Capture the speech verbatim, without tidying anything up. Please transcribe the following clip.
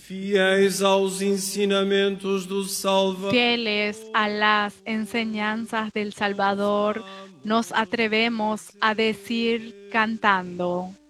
Fiéis aos ensinamentos do Salvador, Fieles a las enseñanzas del Salvador, nos atrevemos a decir cantando: